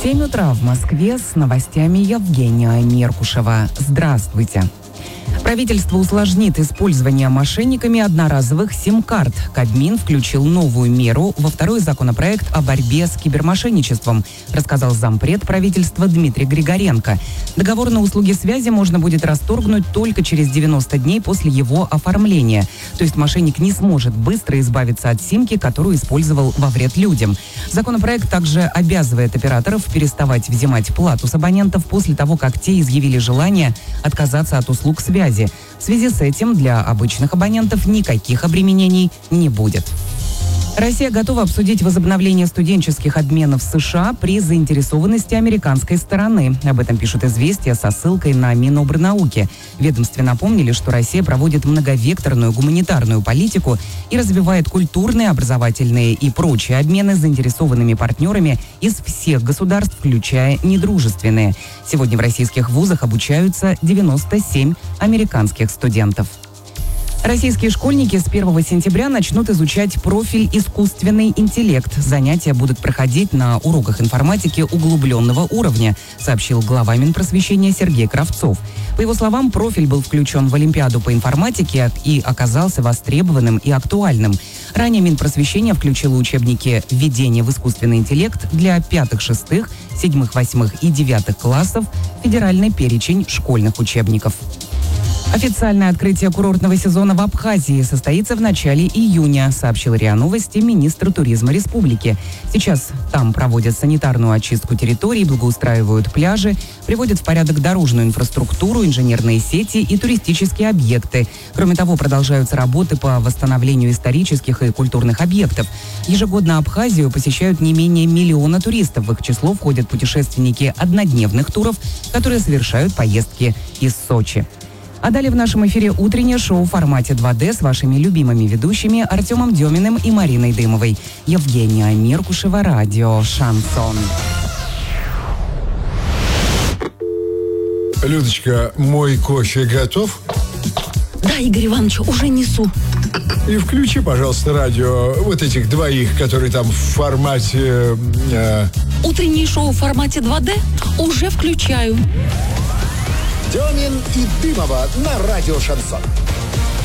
7 утра в Москве, с новостями Евгения Меркушева. Здравствуйте. Правительство усложнит использование мошенниками одноразовых сим-карт. Кабмин включил новую меру во второй законопроект о борьбе с кибермошенничеством, рассказал зампред правительства Дмитрий Григоренко. Договор на услуги связи можно будет расторгнуть только через 90 дней после его оформления. То есть мошенник не сможет быстро избавиться от симки, которую использовал во вред людям. Законопроект также обязывает операторов переставать взимать плату с абонентов после того, как те изъявили желание отказаться от услуг связи. В связи с этим для обычных абонентов никаких обременений не будет. Россия готова обсудить возобновление студенческих обменов в США при заинтересованности американской стороны. Об этом пишут «Известия» со ссылкой на Минобрнауки. В ведомстве напомнили, что Россия проводит многовекторную гуманитарную политику и развивает культурные, образовательные и прочие обмены с заинтересованными партнерами из всех государств, включая недружественные. Сегодня в российских вузах обучаются 97 американских студентов. Российские школьники с 1 сентября начнут изучать профиль «Искусственный интеллект». Занятия будут проходить на уроках информатики углубленного уровня, сообщил глава Минпросвещения Сергей Кравцов. По его словам, профиль был включен в Олимпиаду по информатике и оказался востребованным и актуальным. Ранее Минпросвещение включило учебники «Введение в искусственный интеллект» для 5, 6, 7, 8 и 9 классов в федеральный перечень школьных учебников. Официальное открытие курортного сезона в Абхазии состоится в начале июня, сообщил РИА Новости министр туризма республики. Сейчас там проводят санитарную очистку территорий, благоустраивают пляжи, приводят в порядок дорожную инфраструктуру, инженерные сети и туристические объекты. Кроме того, продолжаются работы по восстановлению исторических и культурных объектов. Ежегодно Абхазию посещают не менее 1 миллиона туристов. В их число входят путешественники однодневных туров, которые совершают поездки из Сочи. А далее в нашем эфире утреннее шоу в формате 2D с вашими любимыми ведущими Артемом Деминым и Мариной Дымовой. Евгения Меркушева, радио «Шансон». Людочка, мой кофе готов? Да, Игорь Иванович, уже несу. И включи, пожалуйста, радио вот этих двоих, которые там в формате... Утреннее шоу в формате 2D уже включаю. Демин и Дымова на радио «Шансон».